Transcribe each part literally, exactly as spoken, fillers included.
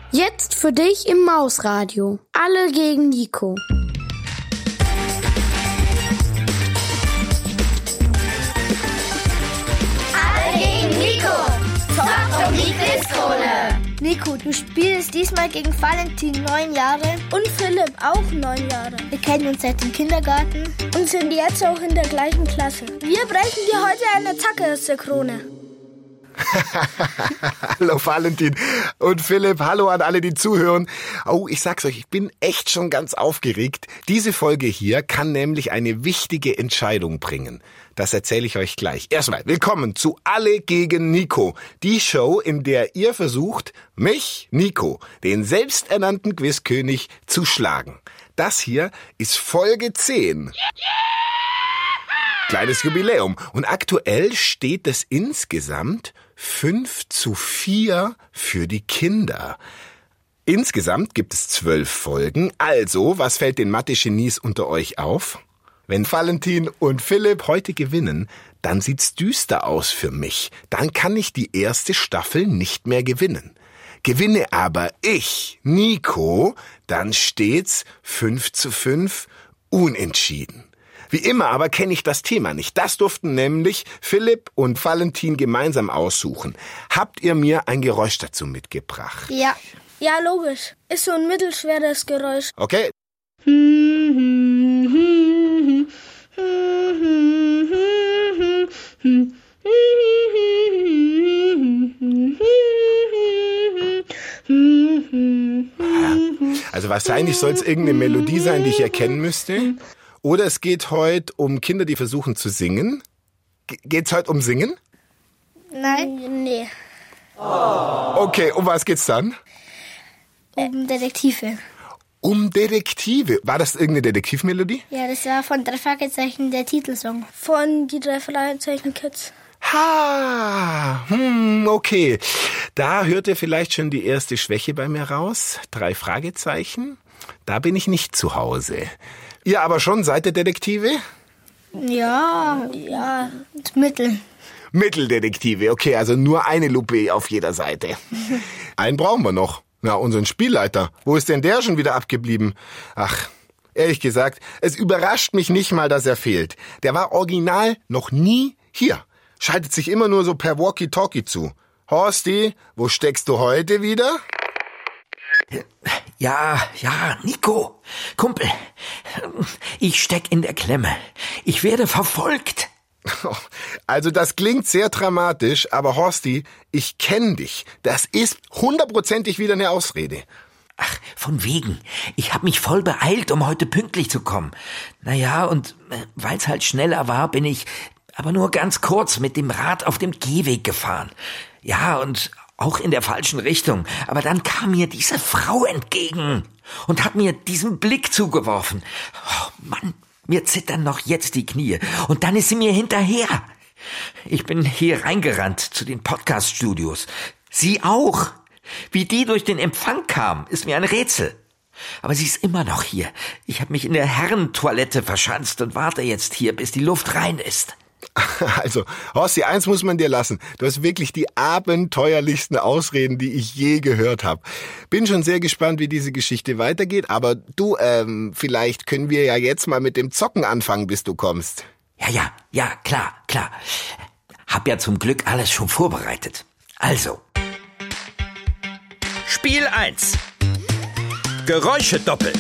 Jetzt für dich im Mausradio. Alle gegen Nico. Alle gegen Nico. Zockt um die Quizkrone. Nico, du spielst diesmal gegen Valentin, neun Jahre. Und Philipp, auch neun Jahre. Wir kennen uns seit dem Kindergarten. Und sind jetzt auch in der gleichen Klasse. Wir brechen dir heute eine Zacke aus der Krone. Hallo Valentin und Philipp, hallo an alle, die zuhören. Oh, ich sag's euch, ich bin echt schon ganz aufgeregt. Diese Folge hier kann nämlich eine wichtige Entscheidung bringen. Das erzähle ich euch gleich. Erstmal, willkommen zu Alle gegen Nico. Die Show, in der ihr versucht, mich, Nico, den selbsternannten Quizkönig, zu schlagen. Das hier ist Folge zehn. Kleines Jubiläum. Und aktuell steht es insgesamt fünf zu vier für die Kinder. Insgesamt gibt es zwölf Folgen. Also, was fällt den Mathe-Genies unter euch auf? Wenn Valentin und Philipp heute gewinnen, dann sieht's düster aus für mich. Dann kann ich die erste Staffel nicht mehr gewinnen. Gewinne aber ich, Nico, dann steht's fünf zu fünf unentschieden. Wie immer aber kenne ich das Thema nicht. Das durften nämlich Philipp und Valentin gemeinsam aussuchen. Habt ihr mir ein Geräusch dazu mitgebracht? Ja. Ja, logisch. Ist so ein mittelschweres Geräusch. Okay. Also wahrscheinlich soll es irgendeine Melodie sein, die ich erkennen müsste. Oder es geht heute um Kinder, die versuchen zu singen. Ge- geht's heute um Singen? Nein? Nee. Okay, um was geht's dann? Um Detektive. Um Detektive. War das irgendeine Detektivmelodie? Ja, das war von drei Fragezeichen der Titelsong. Von die drei Fragezeichen Kids. Ha, hm, okay. Da hört ihr vielleicht schon die erste Schwäche bei mir raus. Drei Fragezeichen. Da bin ich nicht zu Hause. Ihr aber schon, seid ihr Detektive? Ja, ja, Mittel. Mitteldetektive, okay, also nur eine Lupe auf jeder Seite. Einen brauchen wir noch. Na, unseren Spielleiter. Wo ist denn der schon wieder abgeblieben? Ach, ehrlich gesagt, es überrascht mich nicht mal, dass er fehlt. Der war original noch nie hier. Schaltet sich immer nur so per Walkie-Talkie zu. Horsti, wo steckst du heute wieder? Ja, ja, Nico, Kumpel, ich steck in der Klemme. Ich werde verfolgt. Also das klingt sehr dramatisch, aber Horsti, ich kenn dich. Das ist hundertprozentig wieder eine Ausrede. Ach, von wegen. Ich hab mich voll beeilt, um heute pünktlich zu kommen. Naja, und weil's halt schneller war, bin ich aber nur ganz kurz mit dem Rad auf dem Gehweg gefahren. Ja, und auch in der falschen Richtung. Aber dann kam mir diese Frau entgegen und hat mir diesen Blick zugeworfen. Oh Mann, mir zittern noch jetzt die Knie. Und dann ist sie mir hinterher. Ich bin hier reingerannt zu den Podcast-Studios. Sie auch. Wie die durch den Empfang kam, ist mir ein Rätsel. Aber sie ist immer noch hier. Ich habe mich in der Herrentoilette verschanzt und warte jetzt hier, bis die Luft rein ist. Also, Horsti, eins muss man dir lassen. Du hast wirklich die abenteuerlichsten Ausreden, die ich je gehört habe. Bin schon sehr gespannt, wie diese Geschichte weitergeht. Aber du, ähm, vielleicht können wir ja jetzt mal mit dem Zocken anfangen, bis du kommst. Ja, ja, ja, klar, klar. Hab ja zum Glück alles schon vorbereitet. Also. Spiel eins. Geräuschedoppel.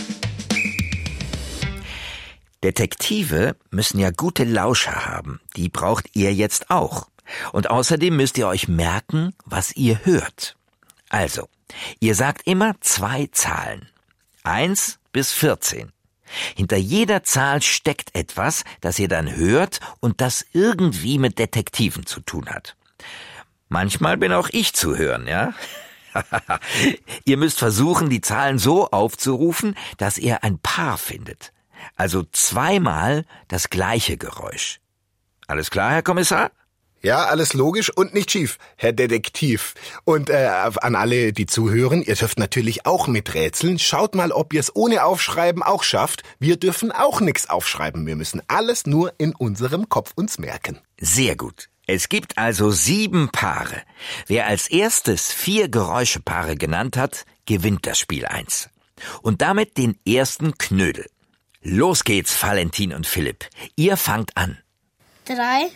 Detektive müssen ja gute Lauscher haben. Die braucht ihr jetzt auch. Und außerdem müsst ihr euch merken, was ihr hört. Also, ihr sagt immer zwei Zahlen. Eins bis vierzehn. Hinter jeder Zahl steckt etwas, das ihr dann hört und das irgendwie mit Detektiven zu tun hat. Manchmal bin auch ich zu hören, ja? Ihr müsst versuchen, die Zahlen so aufzurufen, dass ihr ein Paar findet. Also zweimal das gleiche Geräusch. Alles klar, Herr Kommissar? Ja, alles logisch und nicht schief, Herr Detektiv. Und äh, an alle, die zuhören, ihr dürft natürlich auch miträtseln. Schaut mal, ob ihr es ohne Aufschreiben auch schafft. Wir dürfen auch nichts aufschreiben. Wir müssen alles nur in unserem Kopf uns merken. Sehr gut. Es gibt also sieben Paare. Wer als erstes vier Geräuschepaare genannt hat, gewinnt das Spiel eins. Und damit den ersten Knödel. Los geht's, Valentin und Philipp. Ihr fangt an. Drei.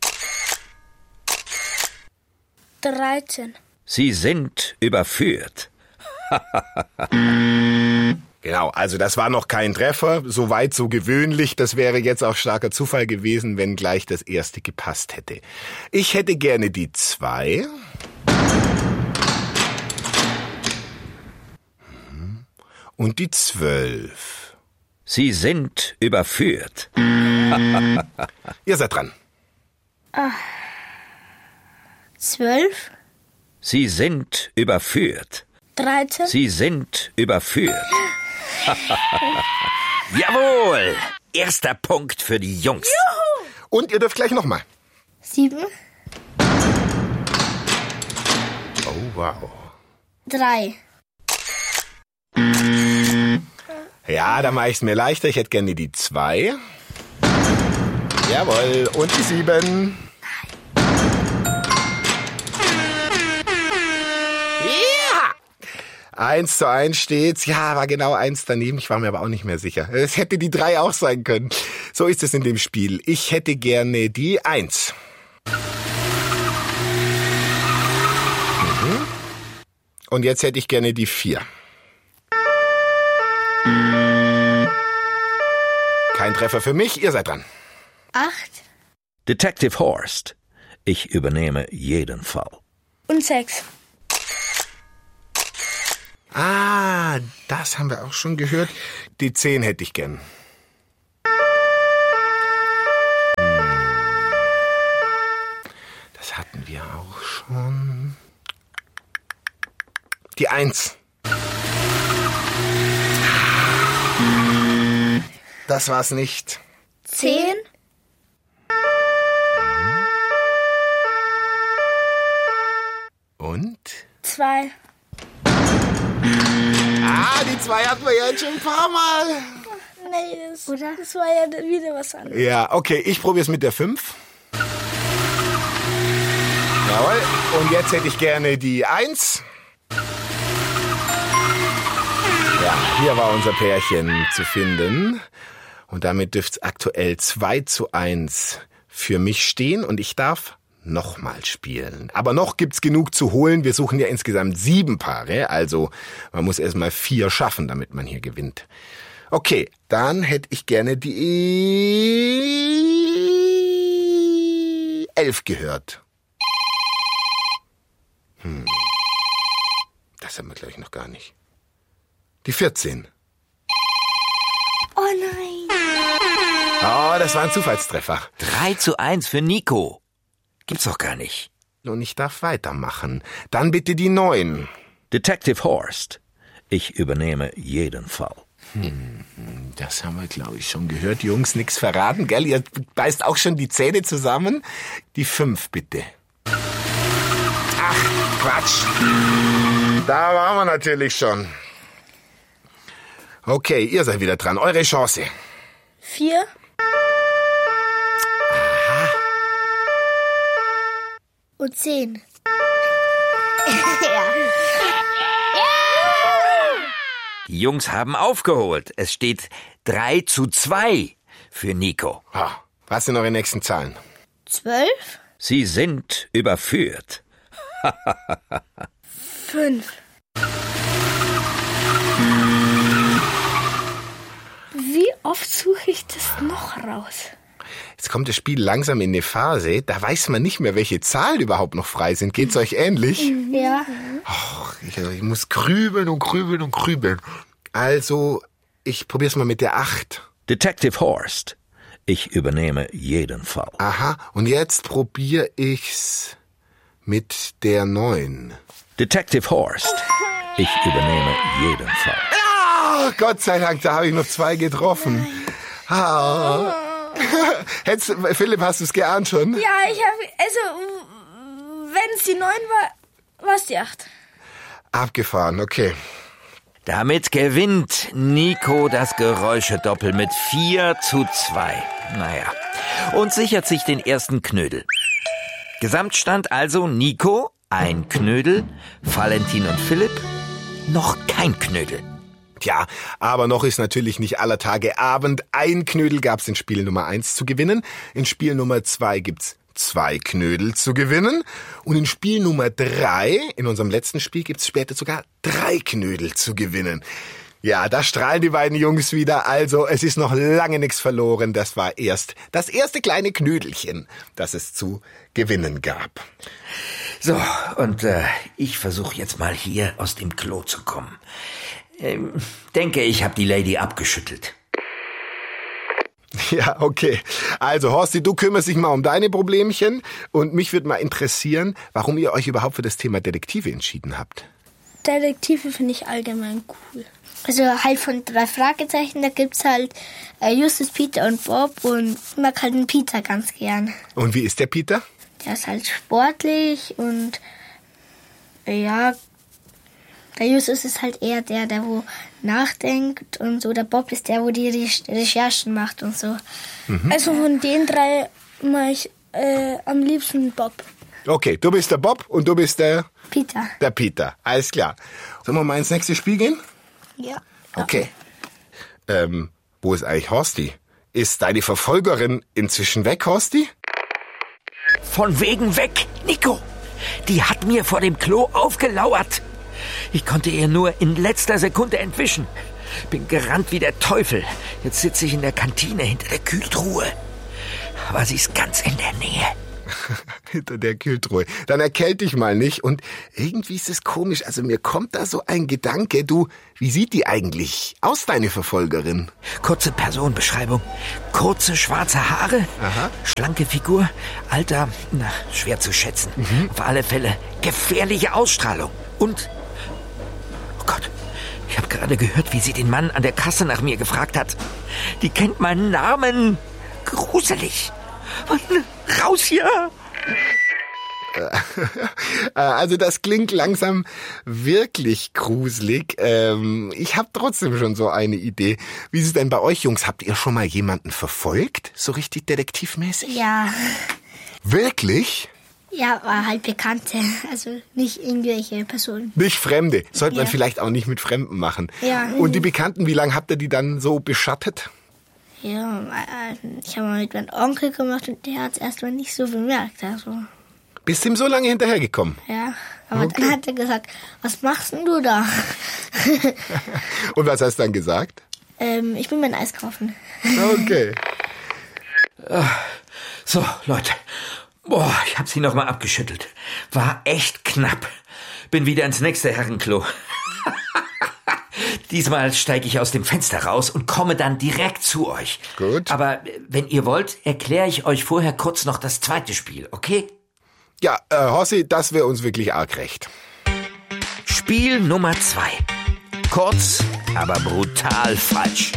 dreizehn. Sie sind überführt. Genau, also das war noch kein Treffer, soweit so gewöhnlich. Das wäre jetzt auch starker Zufall gewesen, wenn gleich das erste gepasst hätte. Ich hätte gerne die zwei. Und die zwölf. Sie sind überführt. Ihr seid dran. Ah. Zwölf. Sie sind überführt. dreizehn. Sie sind überführt. Jawohl! Erster Punkt für die Jungs. Juhu! Und ihr dürft gleich nochmal. Sieben. Oh, wow. Drei. Ja, da mache ich es mir leichter. Ich hätte gerne die zwei. Jawohl. Und die sieben. Ja! Eins zu eins steht's. Ja, war genau eins daneben. Ich war mir aber auch nicht mehr sicher. Es hätte die drei auch sein können. So ist es in dem Spiel. Ich hätte gerne die eins. Mhm. Und jetzt hätte ich gerne die vier. Kein Treffer für mich, ihr seid dran. Acht. Detective Horst. Ich übernehme jeden Fall. Und sechs. Ah, das haben wir auch schon gehört. Die zehn hätte ich gern. Das hatten wir auch schon. Die eins. Das war's nicht. Zehn. Und? Zwei. Ah, die zwei hatten wir ja jetzt schon ein paar Mal. Nee, das, Oder? das war ja wieder was anderes. Ja, okay, ich probiere es mit der fünf. Jawohl. Und jetzt hätte ich gerne die eins. Ja, hier war unser Pärchen zu finden. Und damit dürfte es aktuell zwei zu eins für mich stehen. Und ich darf nochmal spielen. Aber noch gibt's genug zu holen. Wir suchen ja insgesamt sieben Paare. Also man muss erst mal vier schaffen, damit man hier gewinnt. Okay, dann hätte ich gerne die elf gehört. Hm. Das haben wir, glaube ich, noch gar nicht. Die vierzehn. Oh nein. Oh, das war ein Zufallstreffer. drei zu eins für Nico. Gibt's doch gar nicht. Und ich darf weitermachen. Dann bitte die neun. Detective Horst. Ich übernehme jeden Fall. Hm, das haben wir, glaube ich, schon gehört. Jungs, nix verraten, gell? Ihr beißt auch schon die Zähne zusammen. Die fünf, bitte. Ach, Quatsch. Da waren wir natürlich schon. Okay, ihr seid wieder dran. Eure Chance. Vier. Aha. Und zehn. Die Jungs haben aufgeholt. Es steht drei zu zwei für Nico. Ah, was sind eure nächsten Zahlen? Zwölf. Sie sind überführt. Fünf. Wie oft suche ich das noch raus? Jetzt kommt das Spiel langsam in eine Phase, da weiß man nicht mehr, welche Zahlen überhaupt noch frei sind. Geht's euch ähnlich? Ja. Och, ich, ich muss grübeln und grübeln und grübeln. Also, ich probier's mal mit der acht. Detective Horst. Ich übernehme jeden Fall. Aha, und jetzt probier ich's mit der neun. Detective Horst. Ich übernehme jeden Fall. Ja, Gott sei Dank, da habe ich noch zwei getroffen. Ah. Hättest, Philipp, hast du es geahnt schon? Ja, ich habe, also, wenn es die neun war, war es die acht. Abgefahren, okay. Damit gewinnt Nico das Geräuschedoppel mit vier zu zwei. Naja, und sichert sich den ersten Knödel. Gesamtstand also Nico, ein Knödel, Valentin und Philipp, noch kein Knödel. Tja, aber noch ist natürlich nicht aller Tage Abend. Ein Knödel gab's in Spiel Nummer eins zu gewinnen. In Spiel Nummer zwei gibt's zwei Knödel zu gewinnen. Und in Spiel Nummer drei, in unserem letzten Spiel, gibt's später sogar drei Knödel zu gewinnen. Ja, da strahlen die beiden Jungs wieder. Also, es ist noch lange nichts verloren. Das war erst das erste kleine Knödelchen, das es zu gewinnen gab. So, und äh, ich versuche jetzt mal hier aus dem Klo zu kommen. Ähm, denke, ich habe die Lady abgeschüttelt. Ja, okay. Also, Horsti, du kümmerst dich mal um deine Problemchen. Und mich würde mal interessieren, warum ihr euch überhaupt für das Thema Detektive entschieden habt. Detektive finde ich allgemein cool. Also halt von drei Fragezeichen, da gibt's halt äh, Justus, Peter und Bob und ich mag halt den Peter ganz gern. Und wie ist der Peter? Der ist halt sportlich und äh, ja, der Justus ist halt eher der, der wo nachdenkt und so. Der Bob ist der, wo die Re- Recherchen macht und so. Mhm. Also von den drei mag ich äh, am liebsten Bob. Okay, du bist der Bob und du bist der... Peter. Der Peter, alles klar. Sollen wir mal ins nächste Spiel gehen? Ja. Okay. Ähm, wo ist eigentlich Horsti? Ist deine Verfolgerin inzwischen weg, Horsti? Von wegen weg, Nico. Die hat mir vor dem Klo aufgelauert. Ich konnte ihr nur in letzter Sekunde entwischen. Bin gerannt wie der Teufel. Jetzt sitze ich in der Kantine hinter der Kühltruhe. Aber sie ist ganz in der Nähe. Hinter der Kühltruhe. Dann erkälte ich mal nicht. Und irgendwie ist es komisch. Also mir kommt da so ein Gedanke. Du, wie sieht die eigentlich aus, deine Verfolgerin? Kurze Personenbeschreibung. Kurze schwarze Haare. Aha. Schlanke Figur. Alter, na, schwer zu schätzen. Mhm. Auf alle Fälle gefährliche Ausstrahlung. Und, oh Gott, ich habe gerade gehört, wie sie den Mann an der Kasse nach mir gefragt hat. Die kennt meinen Namen. Gruselig. Raus hier! Also das klingt langsam wirklich gruselig. Ähm, ich habe trotzdem schon so eine Idee. Wie ist es denn bei euch, Jungs? Habt ihr schon mal jemanden verfolgt? So richtig detektivmäßig? Ja. Wirklich? Ja, war halt Bekannte. Also nicht irgendwelche Personen. Nicht Fremde. Sollte Ja. man vielleicht auch nicht mit Fremden machen. Ja. Und die Bekannten, wie lange habt ihr die dann so beschattet? Ja, ich habe mal mit meinem Onkel gemacht und der hat es erstmal nicht so bemerkt. Also, Bist du ihm so lange hinterhergekommen? ja, aber Okay. dann hat er gesagt, was machst denn du da? Und was hast du dann gesagt? ähm, ich will mir ein Eis kaufen. Okay. So, Leute. Boah, ich hab sie noch mal abgeschüttelt. War echt knapp. Bin wieder ins nächste Herrenklo. Diesmal steige ich aus dem Fenster raus und komme dann direkt zu euch. Gut. Aber wenn ihr wollt, erkläre ich euch vorher kurz noch das zweite Spiel, okay? Ja, äh, Horsti, das wäre uns wirklich arg recht. Spiel Nummer zwei. Kurz, aber brutal falsch.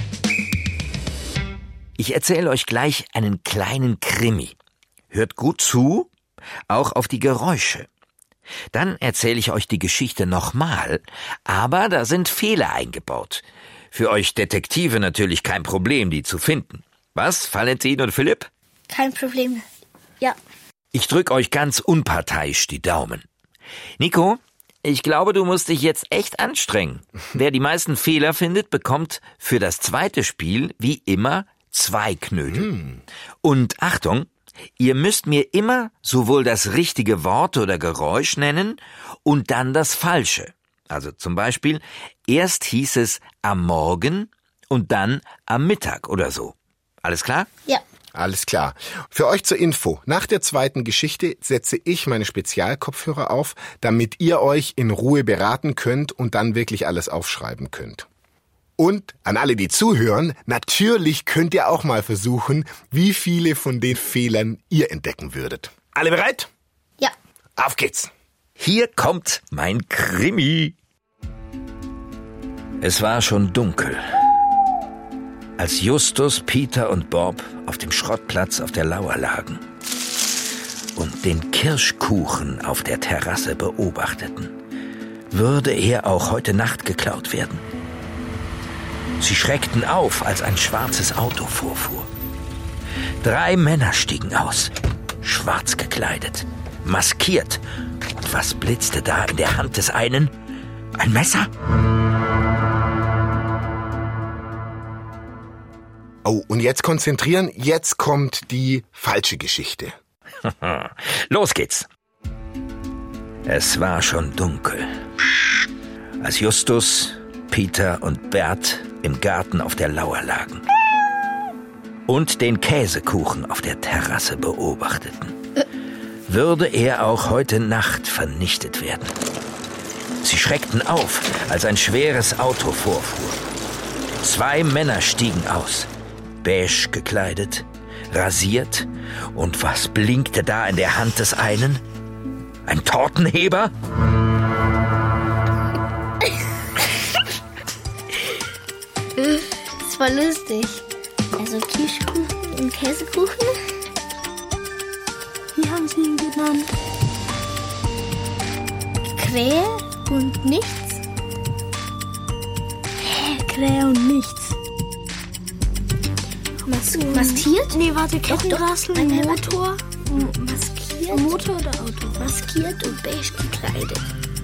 Ich erzähle euch gleich einen kleinen Krimi. Hört gut zu, auch auf die Geräusche. Dann erzähle ich euch die Geschichte nochmal, aber da sind Fehler eingebaut. Für euch Detektive natürlich kein Problem, die zu finden. Was, Valentin und Philipp? Kein Problem. Ja. Ich drück euch ganz unparteiisch die Daumen. Nico, ich glaube, du musst dich jetzt echt anstrengen. Wer die meisten Fehler findet, bekommt für das zweite Spiel, wie immer, zwei Knödel. Hm. Und Achtung, ihr müsst mir immer sowohl das richtige Wort oder Geräusch nennen und dann das falsche. Also zum Beispiel, erst hieß es am Morgen und dann am Mittag oder so. Alles klar? Ja. Alles klar. Für euch zur Info. Nach der zweiten Geschichte setze ich meine Spezialkopfhörer auf, damit ihr euch in Ruhe beraten könnt und dann wirklich alles aufschreiben könnt. Und an alle, die zuhören, natürlich könnt ihr auch mal versuchen, wie viele von den Fehlern ihr entdecken würdet. Alle bereit? Ja. Auf geht's. Hier kommt mein Krimi. Es war schon dunkel, als Justus, Peter und Bob auf dem Schrottplatz auf der Lauer lagen und den Kirschkuchen auf der Terrasse beobachteten. Würde er auch heute Nacht geklaut werden? Sie schreckten auf, als ein schwarzes Auto vorfuhr. Drei Männer stiegen aus, schwarz gekleidet, maskiert. Und was blitzte da in der Hand des einen? Ein Messer? Oh, und jetzt konzentrieren, jetzt kommt die falsche Geschichte. Los geht's. Es war schon dunkel, als Justus, Peter und Bert im Garten auf der Lauer lagen und den Käsekuchen auf der Terrasse beobachteten. Würde er auch heute Nacht vernichtet werden? Sie schreckten auf, als ein schweres Auto vorfuhr. Zwei Männer stiegen aus, beige gekleidet, rasiert, und was blinkte da in der Hand des einen? Ein Tortenheber? Das war lustig. Also Kirschkuchen und Käsekuchen. Wie haben Sie ihn genannt? Krähe und nichts. Hä, Krähe und nichts. Mas maskiert? Nee, warte, Kettenrassel, Nein, nein, Motor. Maskiert. Motor oder Auto? Maskiert und beige gekleidet.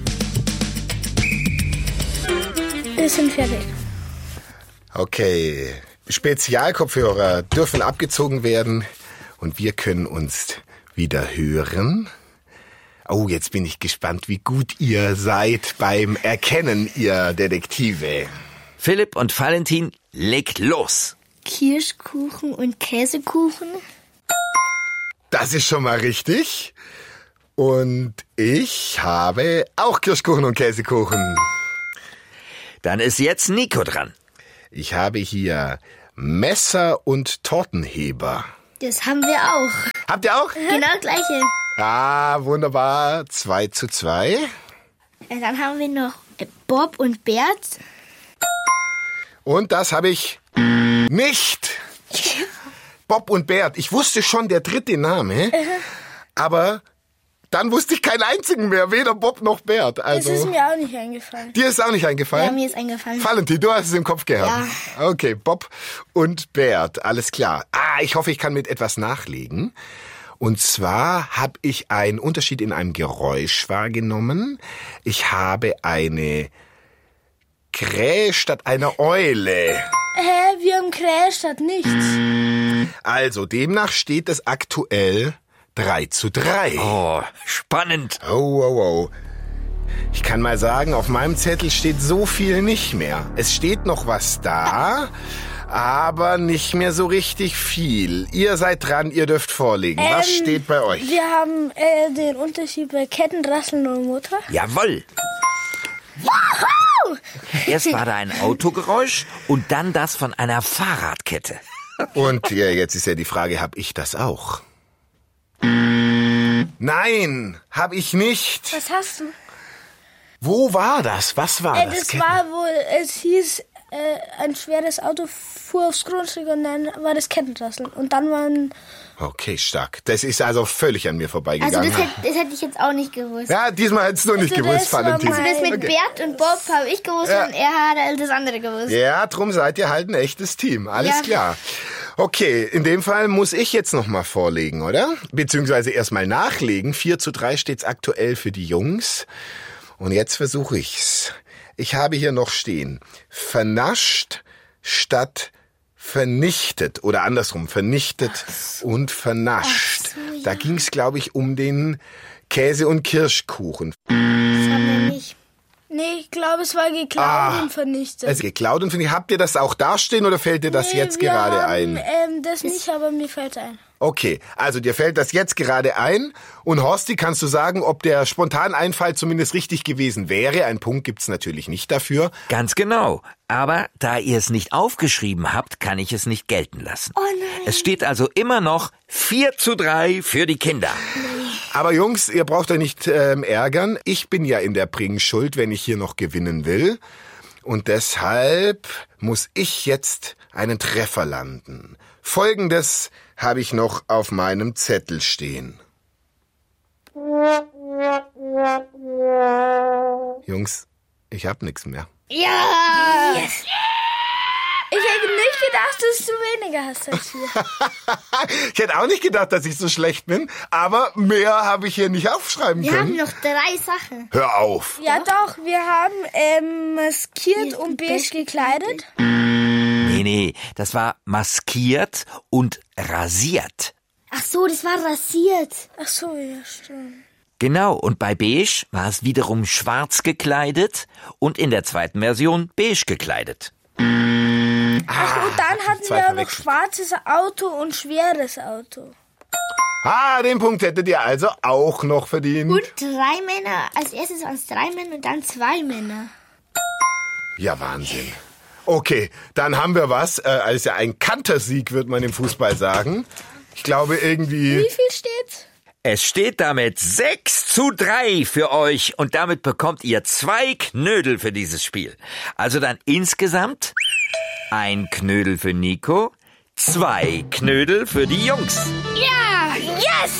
Wir sind fertig. Okay, Spezialkopfhörer dürfen abgezogen werden und wir können uns wieder hören. Oh, jetzt bin ich gespannt, wie gut ihr seid beim Erkennen, ihr Detektive. Philipp und Valentin, legt los. Kirschkuchen und Käsekuchen. Das ist schon mal richtig. Und ich habe auch Kirschkuchen und Käsekuchen. Dann ist jetzt Nico dran. Ich habe hier Messer und Tortenheber. Das haben wir auch. Habt ihr auch? Genau das gleiche. Ah, wunderbar. Zwei zu zwei. Und dann haben wir noch Bob und Bert. Und das habe ich nicht. Bob und Bert. Ich wusste schon der dritte Name, aber dann wusste ich keinen einzigen mehr, weder Bob noch Bert. Also, Das ist mir auch nicht eingefallen. dir ist auch nicht Ja, eingefallen? mir ist eingefallen. Valentin, du hast es im Kopf gehabt. Ja. Okay, Bob und Bert, alles klar. Ah, ich hoffe, ich kann mit etwas nachlegen. Und zwar habe ich einen Unterschied in einem Geräusch wahrgenommen. Ich habe eine Krähe statt einer Eule. Hä, wir haben Krähe statt nichts. Also, demnach steht es aktuell drei zu drei. Oh, spannend. Oh, oh, oh. Ich kann mal sagen, auf meinem Zettel steht so viel nicht mehr. Es steht noch was da, aber nicht mehr so richtig viel. Ihr seid dran, ihr dürft vorlegen. Was Ähm, steht bei euch? Wir haben äh, den Unterschied bei Kettenrasseln und Motor. Jawohl. Erst war da ein Autogeräusch und dann das von einer Fahrradkette. Und ja, jetzt ist ja die Frage, hab ich das auch? Nein, hab ich nicht. Was hast du? Wo war das? Was war Äh, das? das war wohl, es hieß, äh, ein schweres Auto fuhr aufs Grundstück und dann war das Kettenrasseln. Und dann waren... Okay, stark. Das ist also völlig an mir Also vorbeigegangen. das hätte, das hätte ich jetzt auch nicht gewusst. ja, diesmal hättest du nicht Also gewusst, das war Valentin. mein- Also das mit Okay. Bert und Bob habe ich gewusst Ja. und er hat halt das andere gewusst. Ja, drum seid ihr halt ein echtes Team. Alles Ja. klar. Okay, in dem Fall muss ich jetzt nochmal vorlegen, oder? Beziehungsweise erstmal nachlegen. vier zu drei steht's aktuell für die Jungs. Und jetzt versuche ich's. Ich habe hier noch stehen, vernascht statt vernichtet. Oder andersrum, vernichtet und vernascht. Ach so, ja. Da ging's, glaube ich, um den Käse- und Kirschkuchen. Das haben wir nicht. Nee, ich glaube, es war geklaut Ah, und vernichtet. Also geklaut und finde habt ihr das auch dastehen oder fällt dir das Nee, jetzt wir gerade haben, ein? Ähm, das nicht, aber mir fällt ein. Okay, also dir fällt das jetzt gerade ein. Und Horsti, kannst du sagen, ob der Spontaneinfall zumindest richtig gewesen wäre? Einen Punkt gibt's natürlich nicht dafür. Ganz genau. Aber da ihr es nicht aufgeschrieben habt, kann ich es nicht gelten lassen. Oh nein. Es steht also immer noch vier zu drei für die Kinder. Aber Jungs, ihr braucht euch nicht ähm, ärgern. Ich bin ja in der Bringschuld, wenn ich hier noch gewinnen will. Und deshalb muss ich jetzt einen Treffer landen. Folgendes habe ich noch auf meinem Zettel stehen. Jungs, ich hab nichts mehr. Ja! Ich hätte nicht nicht gedacht, dass du weniger hast als wir. Ich hätte auch nicht gedacht, dass ich so schlecht bin, aber mehr habe ich hier nicht aufschreiben Wir können. haben noch drei Sachen. Hör auf. Ja doch, wir haben ähm, maskiert und beige gekleidet. Nee, nee, das war maskiert und rasiert. Ach so, das war rasiert. Ach so, ja, stimmt. Genau, und bei beige war es wiederum schwarz gekleidet und in der zweiten Version beige gekleidet. Ach, und dann hatten zwei wir auch noch verwechselt. schwarzes Auto und schweres Auto. Ah, den Punkt hättet ihr also auch noch verdient. Und drei Männer. Als erstes waren es drei Männer und dann zwei Männer. Ja, Wahnsinn. Okay, dann haben wir was. Äh, also ein Kantersieg, wird man im Fußball sagen. Ich glaube irgendwie... Wie viel steht's? Es steht damit sechs zu drei für euch und damit bekommt ihr zwei Knödel für dieses Spiel. Also dann insgesamt ein Knödel für Nico, zwei Knödel für die Jungs. Ja! Yes!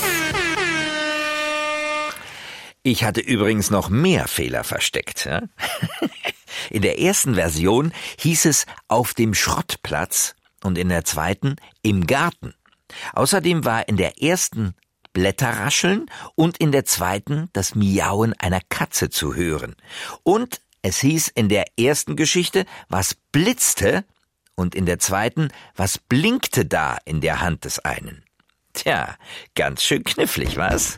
Ich hatte übrigens noch mehr Fehler versteckt. Ja? In der ersten Version hieß es auf dem Schrottplatz und in der zweiten im Garten. Außerdem war in der ersten Blätterrascheln und in der zweiten das Miauen einer Katze zu hören. Und es hieß in der ersten Geschichte, was blitzte, und in der zweiten, was blinkte da in der Hand des einen. Tja, ganz schön knifflig, was?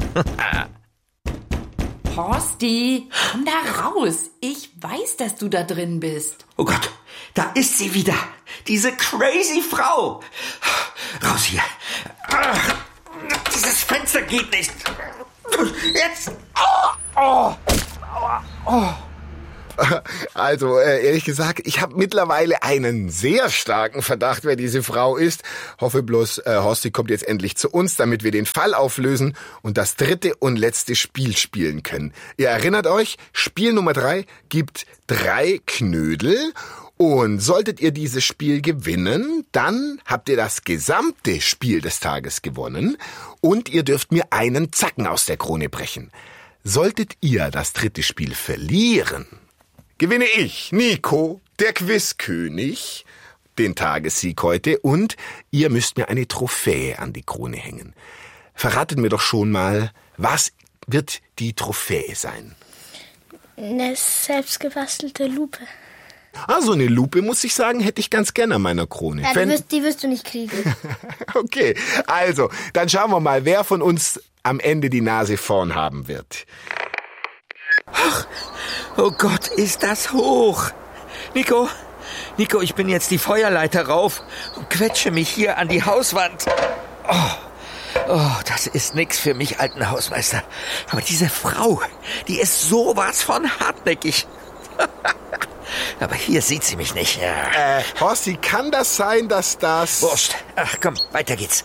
Horsti, komm da raus. Ich weiß, dass du da drin bist. Oh Gott, da ist sie wieder, diese crazy Frau. Raus hier. Dieses Fenster geht nicht. Jetzt. Oh, oh, oh. Also, äh, ehrlich gesagt, ich habe mittlerweile einen sehr starken Verdacht, wer diese Frau ist. Hoffe bloß, äh, Horsti kommt jetzt endlich zu uns, damit wir den Fall auflösen und das dritte und letzte Spiel spielen können. Ihr erinnert euch, Spiel Nummer drei gibt drei Knödel. Und solltet ihr dieses Spiel gewinnen, dann habt ihr das gesamte Spiel des Tages gewonnen und ihr dürft mir einen Zacken aus der Krone brechen. Solltet ihr das dritte Spiel verlieren, gewinne ich, Nico, der Quizkönig, den Tagessieg heute und ihr müsst mir eine Trophäe an die Krone hängen. Verratet mir doch schon mal, was wird die Trophäe sein? Eine selbstgebastelte Lupe. Ah, so eine Lupe, muss ich sagen, hätte ich ganz gerne an meiner Krone. Ja, die wirst, die wirst du nicht kriegen. Okay, also, dann schauen wir mal, wer von uns am Ende die Nase vorn haben wird. Ach, oh Gott, ist das hoch. Nico, Nico, ich bin jetzt die Feuerleiter rauf und quetsche mich hier an die Hauswand. Oh, oh, das ist nix für mich, alten Hausmeister. Aber diese Frau, die ist sowas von hartnäckig. Aber hier sieht sie mich nicht. Ja. Äh, Horsti, kann das sein, dass das... Wurscht. Ach komm, weiter geht's.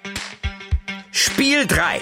Spiel drei.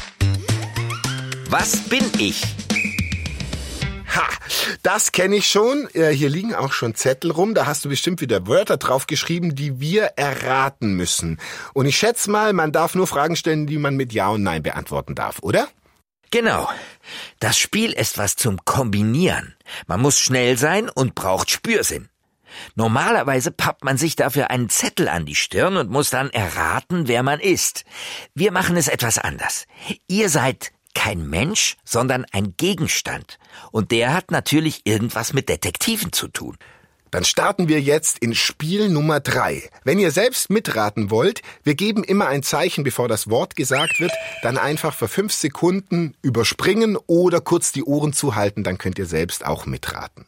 Was bin ich? Ha, das kenne ich schon. Äh, hier liegen auch schon Zettel rum. Da hast du bestimmt wieder Wörter drauf geschrieben, die wir erraten müssen. Und ich schätze mal, man darf nur Fragen stellen, die man mit Ja und Nein beantworten darf, oder? Genau. Das Spiel ist was zum Kombinieren. Man muss schnell sein und braucht Spürsinn. Normalerweise pappt man sich dafür einen Zettel an die Stirn und muss dann erraten, wer man ist. Wir machen es etwas anders. Ihr seid kein Mensch, sondern ein Gegenstand. Und der hat natürlich irgendwas mit Detektiven zu tun. Dann starten wir jetzt in Spiel Nummer drei. Wenn ihr selbst mitraten wollt, wir geben immer ein Zeichen, bevor das Wort gesagt wird, dann einfach für fünf Sekunden überspringen oder kurz die Ohren zuhalten, dann könnt ihr selbst auch mitraten.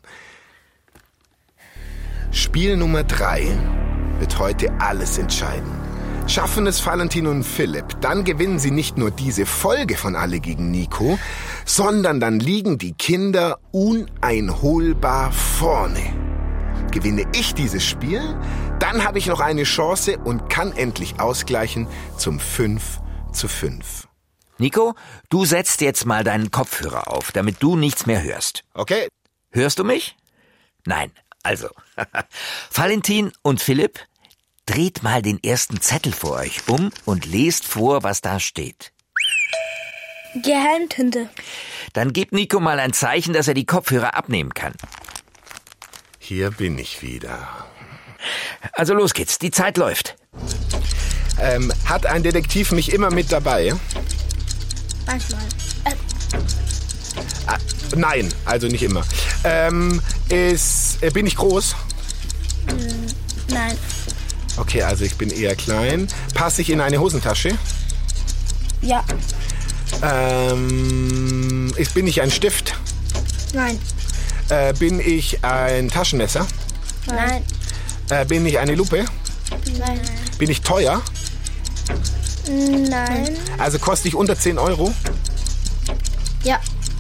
Spiel Nummer drei wird heute alles entscheiden. Schaffen es Valentin und Philipp, dann gewinnen sie nicht nur diese Folge von Alle gegen Nico, sondern dann liegen die Kinder uneinholbar vorne. Gewinne ich dieses Spiel, dann habe ich noch eine Chance und kann endlich ausgleichen zum fünf zu fünf. Nico, du setzt jetzt mal deinen Kopfhörer auf, damit du nichts mehr hörst. Okay? Hörst du mich? Nein. Also, Valentin und Philipp, dreht mal den ersten Zettel vor euch um und lest vor, was da steht. Geheimtinte. Dann gebt Nico mal ein Zeichen, dass er die Kopfhörer abnehmen kann. Hier bin ich wieder. Also los geht's, die Zeit läuft. Ähm, hat ein Detektiv mich immer mit dabei? Manchmal. Ah, nein, also nicht immer. Ähm, ist, äh, bin ich groß? Nein. Okay, also ich bin eher klein. Passe ich in eine Hosentasche? Ja. Ähm, ich, bin ich ein Stift? Nein. Äh, bin ich ein Taschenmesser? Nein. Äh, bin ich eine Lupe? Nein. Bin ich teuer? Nein. Also koste ich unter zehn Euro? Ja.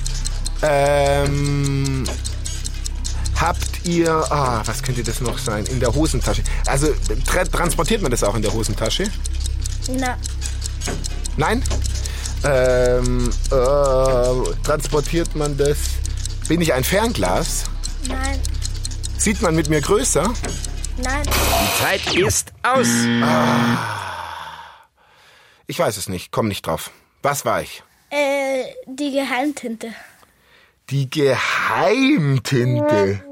Ähm, habt ihr, ah, was könnte das noch sein? In der Hosentasche. Also tra- transportiert man das auch in der Hosentasche? Na. Nein? Ähm, äh, transportiert man das? Bin ich ein Fernglas? Nein. Sieht man mit mir größer? Nein. Die Zeit ist aus. Ich weiß es nicht, komm nicht drauf. Was war ich? Äh, die Geheimtinte. Die Geheimtinte.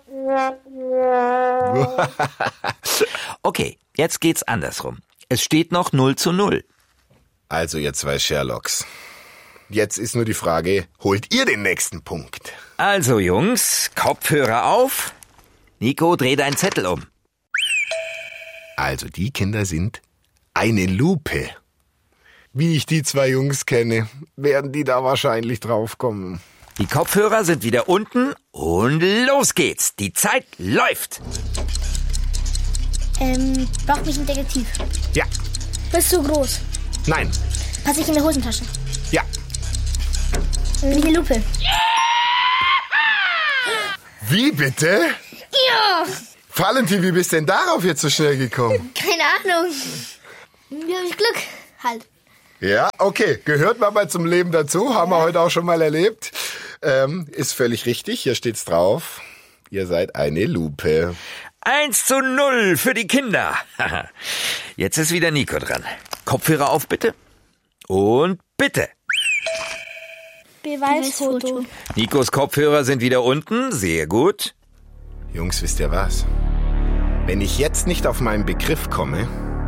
Okay, jetzt geht's andersrum. Es steht noch null zu null. Also ihr zwei Sherlocks. Jetzt ist nur die Frage, holt ihr den nächsten Punkt? Also Jungs, Kopfhörer auf. Nico, dreh deinen Zettel um. Also die Kinder sind eine Lupe. Wie ich die zwei Jungs kenne, werden die da wahrscheinlich draufkommen. Die Kopfhörer sind wieder unten und los geht's. Die Zeit läuft. Ähm, braucht mich ein Detektiv? Ja, Bist du groß? nein, Passe ich in der Hosentasche? ja. Bin ich eine Lupe? Wie bitte? Ja! Valentin, wie bist denn darauf jetzt so schnell gekommen? Keine Ahnung. Wie habe ich Glück? Halt. Ja, okay, gehört mal zum Leben dazu, haben wir heute auch schon mal erlebt. Ähm, ist völlig richtig, hier steht's drauf. Ihr seid eine Lupe. Eins zu null für die Kinder. Jetzt ist wieder Nico dran. Kopfhörer auf, bitte. Und bitte. Beweisfoto. Nikos Kopfhörer sind wieder unten. Sehr gut. Jungs, wisst ihr was? Wenn ich jetzt nicht auf meinen Begriff komme,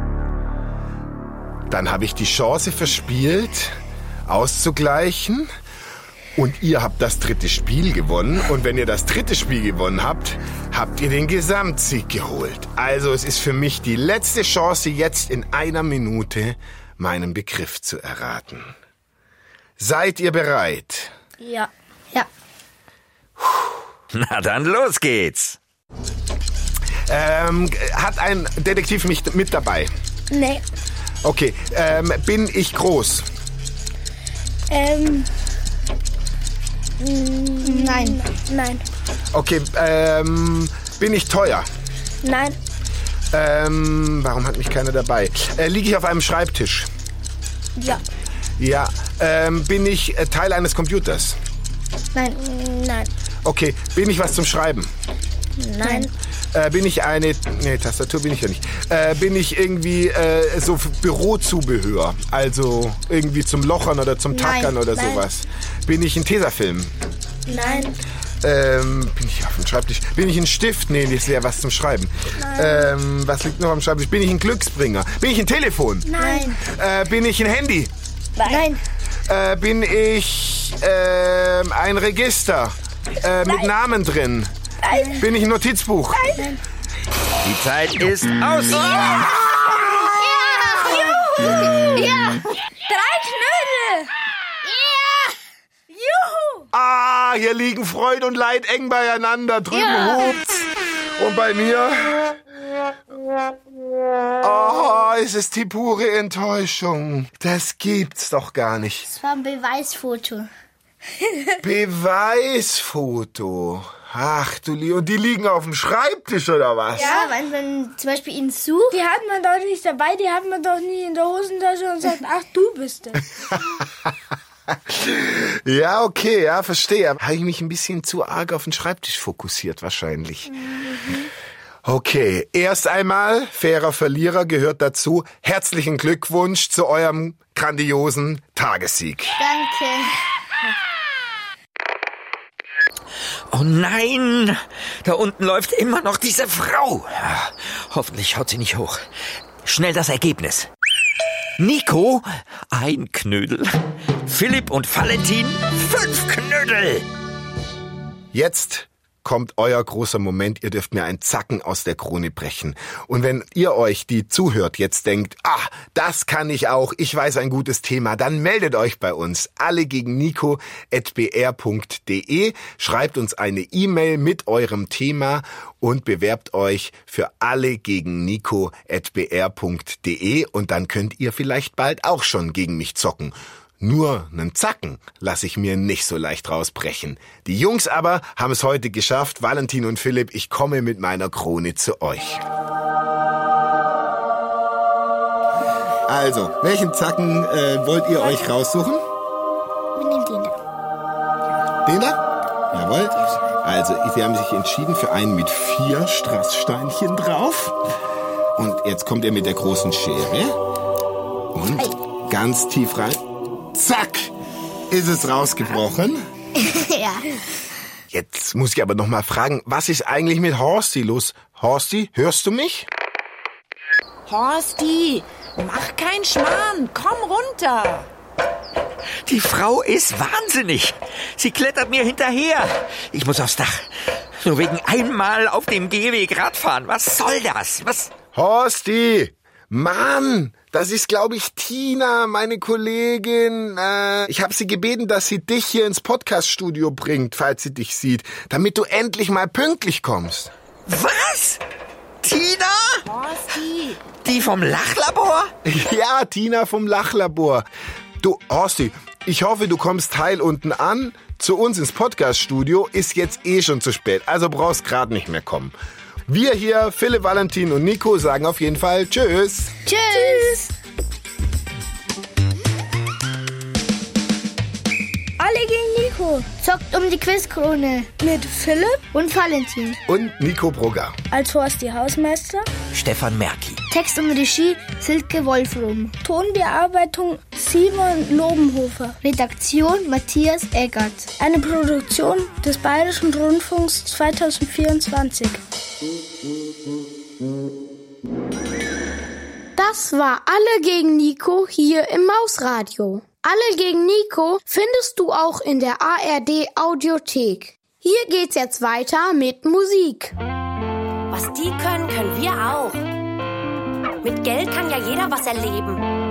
dann habe ich die Chance verspielt, auszugleichen. Und ihr habt das dritte Spiel gewonnen. Und wenn ihr das dritte Spiel gewonnen habt, habt ihr den Gesamtsieg geholt. Also es ist für mich die letzte Chance, jetzt in einer Minute meinen Begriff zu erraten. Seid ihr bereit? Ja. Ja. Na dann, los geht's. Ähm, hat ein Detektiv mich mit dabei? Nee. Okay, ähm, bin ich groß? Ähm. Nein. Nein. Okay, ähm, bin ich teuer? Nein. Ähm, warum hat mich keiner dabei? Äh, liege ich auf einem Schreibtisch? Ja. Ja. Ähm, bin ich äh, Teil eines Computers? Nein. Nein. Okay, bin ich was zum Schreiben? Nein. Äh, bin ich eine... Nee, Tastatur bin ich ja nicht. Äh, bin ich irgendwie äh, so Bürozubehör? Also irgendwie zum Lochern oder zum Tackern oder Nein. sowas? Bin ich ein Tesafilm? Nein. Ähm, bin ich auf dem Schreibtisch? Bin ich ein Stift? Nee, das wäre was zum Schreiben. Ähm, was liegt noch am Schreibtisch? Bin ich ein Glücksbringer? Bin ich ein Telefon? Nein. Äh, bin ich ein Handy? Nein. Äh, bin ich ähm, ein Register äh, mit Namen drin? Nein. Bin ich ein Notizbuch? Nein. Die Zeit ist aus. Ja. Drei Knödel. Ja. Juhu. Ah, hier liegen Freud und Leid eng beieinander. Drüben ja. Hupt's. Und bei mir? Oh, es ist die pure Enttäuschung. Das gibt's doch gar nicht. Das war ein Beweisfoto. Beweisfoto. Ach du Lie, und die liegen auf dem Schreibtisch oder was? Ja, wenn man zum Beispiel ihn sucht. Die hat man doch nicht dabei, die hat man doch nie in der Hosentasche und sagt, ach, du bist es. Ja, okay, ja, verstehe. Habe ich mich ein bisschen zu arg auf den Schreibtisch fokussiert wahrscheinlich. Mhm. Okay, erst einmal, fairer Verlierer gehört dazu. Herzlichen Glückwunsch zu eurem grandiosen Tagessieg. Danke. Oh nein, da unten läuft immer noch diese Frau. Hoffentlich schaut sie nicht hoch. Schnell das Ergebnis. Nico, ein Knödel. Philipp und Valentin, fünf Knödel. Jetzt kommt euer großer Moment. Ihr dürft mir ein Zacken aus der Krone brechen. Und wenn ihr euch, die zuhört, jetzt denkt, ah, das kann ich auch, ich weiß ein gutes Thema, dann meldet euch bei uns. Alle gegen Nico at b r punkt d e. Schreibt uns eine E-Mail mit eurem Thema und bewerbt euch für alle gegen Nico at b r punkt d e. Und dann könnt ihr vielleicht bald auch schon gegen mich zocken. Nur einen Zacken lasse ich mir nicht so leicht rausbrechen. Die Jungs aber haben es heute geschafft. Valentin und Philipp, ich komme mit meiner Krone zu euch. Also, welchen Zacken äh, wollt ihr euch raussuchen? Wir nehmen den da. Den da? Jawohl. Also, sie haben sich entschieden für einen mit vier Strasssteinchen drauf. Und jetzt kommt er mit der großen Schere. Und ganz tief rein. Zack, ist es rausgebrochen. Ja. Jetzt muss ich aber noch mal fragen, was ist eigentlich mit Horsti los? Horsti, hörst du mich? Horsti, mach keinen Schmarrn, komm runter. Die Frau ist wahnsinnig. Sie klettert mir hinterher. Ich muss aufs Dach. Nur wegen einmal auf dem Gehweg Radfahren. Was soll das? Was? Horsti, Mann, das ist, glaube ich, Tina, meine Kollegin. Äh, ich habe sie gebeten, dass sie dich hier ins Podcaststudio bringt, falls sie dich sieht, damit du endlich mal pünktlich kommst. Was? Tina? Horsti. Die vom Lachlabor? Ja, Tina vom Lachlabor. Du, Horsti, ich hoffe, du kommst heil unten an. Zu uns ins Podcaststudio ist jetzt eh schon zu spät, also brauchst gerade nicht mehr kommen. Wir hier, Philipp, Valentin und Nico, sagen auf jeden Fall Tschüss. Tschüss. Alle gegen Nico. Zockt um die Quizkrone. Mit Philipp Und Valentin. Und Nico Brugger. als Horsti Hausmeister. Stefan Merki. Text und Regie Silke Wolfrum. Tonbearbeitung Simon Lobenhofer. Redaktion Matthias Eggert. Eine Produktion des Bayerischen Rundfunks zweitausendvierundzwanzig. Das war Alle gegen Nico hier im Mausradio. Alle gegen Nico findest du auch in der A R D Audiothek. Hier geht's jetzt weiter mit Musik. Was die können, können wir auch. Mit Geld kann ja jeder was erleben.